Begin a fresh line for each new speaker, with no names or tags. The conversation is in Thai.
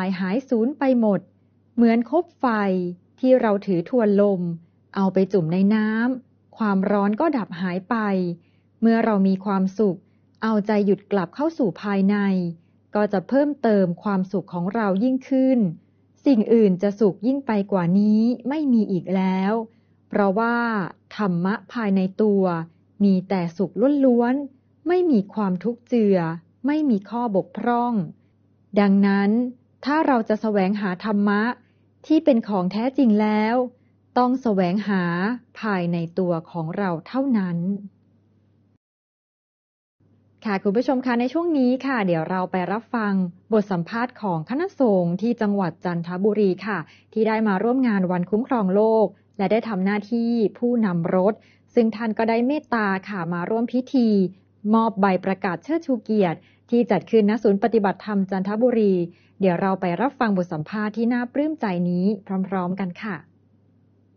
ายหายสูญไปหมดเหมือนคบไฟที่เราถือทวนลมเอาไปจุ่มในน้ำความร้อนก็ดับหายไปเมื่อเรามีความสุขเอาใจหยุดกลับเข้าสู่ภายในก็จะเพิ่มเติมความสุขของเรายิ่งขึ้นสิ่งอื่นจะสุขยิ่งไปกว่านี้ไม่มีอีกแล้วเพราะว่าธรรมะภายในตัวมีแต่สุขล้วนๆไม่มีความทุกข์เจือไม่มีข้อบกพร่องดังนั้นถ้าเราจะแสวงหาธรรมะที่เป็นของแท้จริงแล้วต้องแสวงหาภายในตัวของเราเท่านั้นค่ะคุณผู้ชมคะในช่วงนี้ค่ะเดี๋ยวเราไปรับฟังบทสัมภาษณ์ของคณะสงฆ์ที่จังหวัดจันทบุรีค่ะที่ได้มาร่วมงานวันคุ้มครองโลกและได้ทำหน้าที่ผู้นำรถซึ่งท่านก็ได้เมตตาค่ะมาร่วมพิธีมอบใบประกาศเชิดชูเกียรติที่จัดขึ้นณศูนย์ปฏิบัติธรรมจันทบุรีเดี๋ยวเราไปรับฟังบทสัมภาษณ์ที่น่าปลื้มใจนี้พร้อมๆกันค่ะ